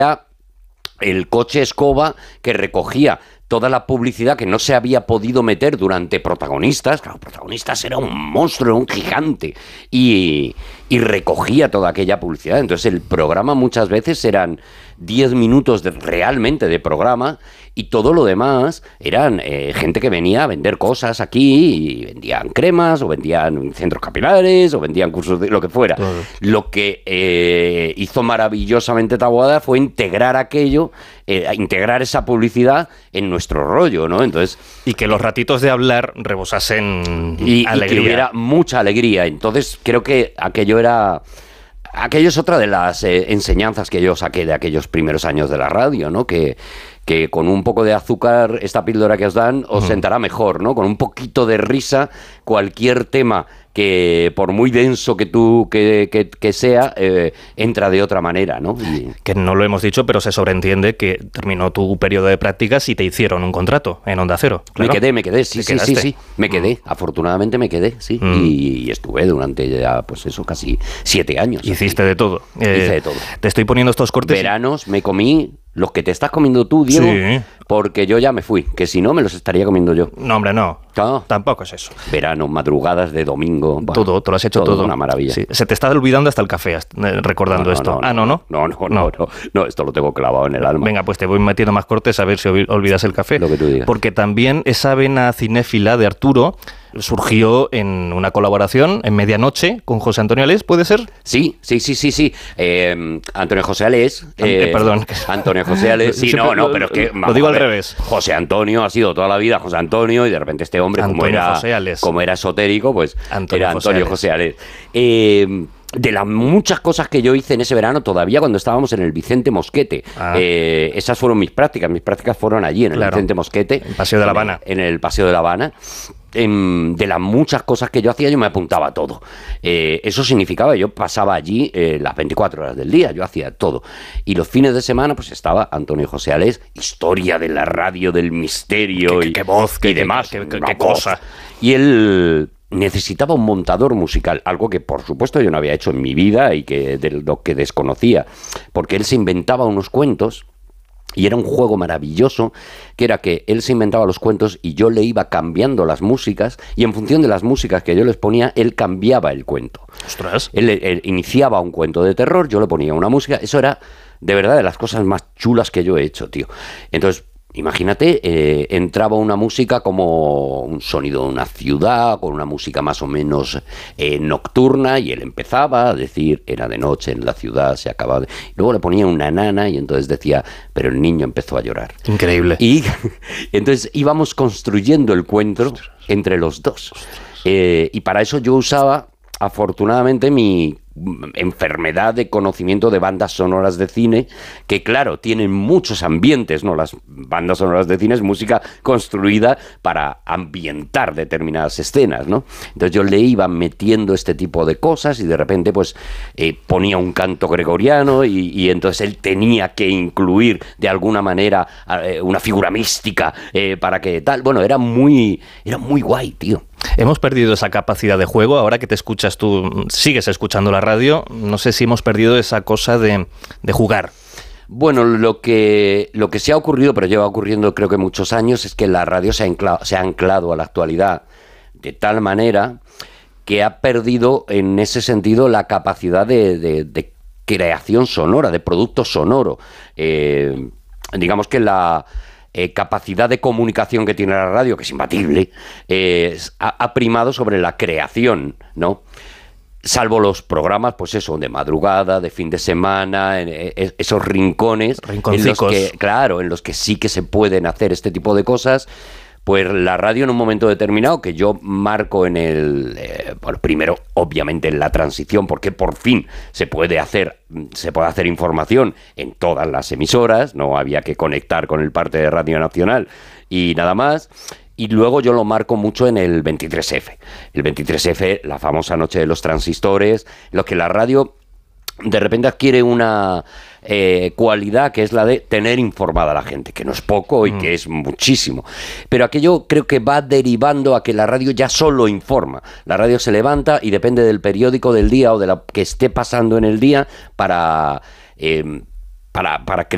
el coche escoba que recogía toda la publicidad que no se había podido meter durante Protagonistas. Claro, Protagonistas era un monstruo, un gigante, y recogía toda aquella publicidad. Entonces el programa muchas veces eran 10 minutos realmente de programa, y todo lo demás eran gente que venía a vender cosas aquí, y vendían cremas, o vendían centros capilares, o vendían cursos de lo que fuera. Todo. Lo que hizo maravillosamente Taboada fue integrar aquello, integrar esa publicidad en nuestro rollo, ¿no? Entonces, y que los ratitos de hablar rebosasen alegría. Y que hubiera mucha alegría. Entonces creo que aquello es otra de las enseñanzas que yo saqué de aquellos primeros años de la radio, ¿no? Que con un poco de azúcar, esta píldora que os dan, os sentará mejor, ¿no? Con un poquito de risa, cualquier tema que por muy denso que sea, entra de otra manera, ¿no? Que no lo hemos dicho, pero se sobreentiende que terminó tu periodo de prácticas y te hicieron un contrato en Onda Cero. Claro. Me quedé, sí, me quedé, afortunadamente me quedé, sí, y estuve durante ya, pues eso, casi 7 años. Hiciste de todo. Hice de todo. Te estoy poniendo estos cortes. Veranos me comí los que te estás comiendo tú, Diego, sí, porque yo ya me fui, que si no me los estaría comiendo yo. No, hombre, no. ¿Ah? Tampoco es eso. Verano, madrugadas de domingo. Bueno, todo, te lo has hecho todo. Una maravilla. Sí. Se te está olvidando hasta el café recordando esto. No, esto lo tengo clavado en el alma. Venga, pues te voy metiendo más cortes a ver si olvidas el café. Lo que tú digas. Porque también esa vena cinéfila de Arturo surgió en una colaboración en Medianoche con José Antonio Alés, ¿puede ser? Sí. Antonio José Alés. Perdón. Antonio José Alés. Sí, pero es que... Lo digo al revés. José Antonio ha sido toda la vida José Antonio, y de repente este hombre, como era esotérico, pues era Antonio José Alés. De las muchas cosas que yo hice en ese verano, todavía cuando estábamos en el Vicente Mosquete, esas fueron mis prácticas fueron allí, en el Vicente Mosquete. El Paseo de La Habana. En el Paseo de La Habana. De las muchas cosas que yo hacía, yo me apuntaba a todo. Eso significaba, yo pasaba allí las 24 horas del día, yo hacía todo. Y los fines de semana, pues estaba Antonio José Alés, historia de la radio, del misterio, qué voz, y demás. Qué cosa. Y él necesitaba un montador musical, algo que por supuesto yo no había hecho en mi vida y que de lo que desconocía, porque él se inventaba unos cuentos. Y era un juego maravilloso, que era que él se inventaba los cuentos y yo le iba cambiando las músicas, y en función de las músicas que yo les ponía, él cambiaba el cuento. ¡Ostras! Él iniciaba un cuento de terror, yo le ponía una música. Eso era, de verdad, de las cosas más chulas que yo he hecho, tío. Entonces, imagínate, entraba una música como un sonido de una ciudad, con una música más o menos nocturna, y él empezaba a decir, era de noche en la ciudad, se acababa de... Luego le ponía una nana y entonces decía, pero el niño empezó a llorar. Increíble. Y entonces íbamos construyendo el cuento entre los dos. Y para eso yo usaba, afortunadamente, mi enfermedad de conocimiento de bandas sonoras de cine, que claro, tienen muchos ambientes, ¿no? Las bandas sonoras de cine es música construida para ambientar determinadas escenas, ¿no? Entonces yo le iba metiendo este tipo de cosas, y de repente pues ponía un canto gregoriano, y entonces él tenía que incluir de alguna manera una figura mística para que tal. Bueno, era muy guay, tío. Hemos perdido esa capacidad de juego. Ahora que te escuchas tú, sigues escuchando la radio, no sé si hemos perdido esa cosa de jugar. Bueno, lo que se ha ocurrido, pero lleva ocurriendo creo que muchos años, es que la radio se ha anclado a la actualidad de tal manera que ha perdido en ese sentido la capacidad de creación sonora, de producto sonoro. Digamos que la capacidad de comunicación que tiene la radio, que es imbatible, ha primado sobre la creación, ¿no? Salvo los programas, pues eso, de madrugada, de fin de semana, esos rincones, en los que sí que se pueden hacer este tipo de cosas. Pues la radio en un momento determinado, que yo marco en primero, obviamente, en la transición, porque por fin se puede hacer información en todas las emisoras, no había que conectar con el parte de Radio Nacional y nada más. Y luego yo lo marco mucho en el 23F. El 23F, la famosa noche de los transistores, en lo que la radio de repente adquiere una cualidad, que es la de tener informada a la gente, que no es poco y que es muchísimo. Pero aquello creo que va derivando a que la radio ya solo informa. La radio se levanta y depende del periódico del día o de lo que esté pasando en el día para crear